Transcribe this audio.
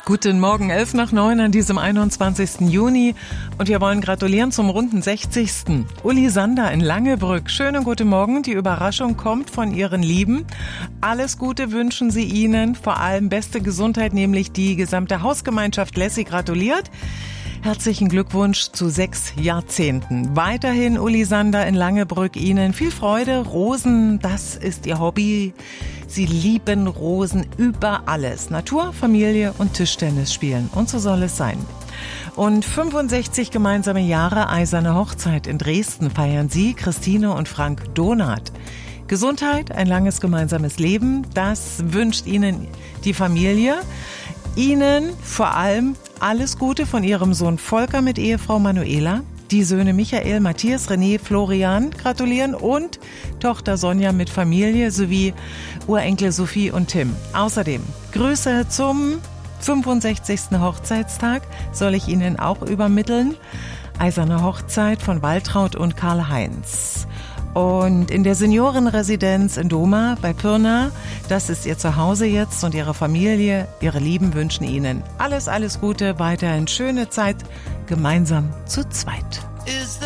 Guten Morgen, 8:11 an diesem 21. Juni. Und wir wollen gratulieren zum runden 60. Uli Sander in Langebrück. Schönen guten Morgen. Die Überraschung kommt von Ihren Lieben. Alles Gute wünschen Sie Ihnen. Vor allem beste Gesundheit, nämlich die gesamte Hausgemeinschaft Lessi gratuliert. Herzlichen Glückwunsch zu 6 Jahrzehnten. Weiterhin Uli Sander in Langebrück, Ihnen viel Freude. Rosen, das ist Ihr Hobby. Sie lieben Rosen über alles. Natur, Familie und Tischtennis spielen. Und so soll es sein. Und 65 gemeinsame Jahre Eiserne Hochzeit in Dresden feiern Sie, Christine und Frank Donath. Gesundheit, ein langes gemeinsames Leben, das wünscht Ihnen die Familie. Ihnen vor allem alles Gute von Ihrem Sohn Volker mit Ehefrau Manuela. Die Söhne Michael, Matthias, René, Florian gratulieren und Tochter Sonja mit Familie sowie Urenkel Sophie und Tim. Außerdem Grüße zum 65. Hochzeitstag soll ich Ihnen auch übermitteln. Eiserne Hochzeit von Waltraud und Karl-Heinz. Und in der Seniorenresidenz in Doma bei Pirna, das ist Ihr Zuhause jetzt und Ihre Familie, Ihre Lieben wünschen Ihnen alles Gute, weiterhin schöne Zeit, gemeinsam zu zweit.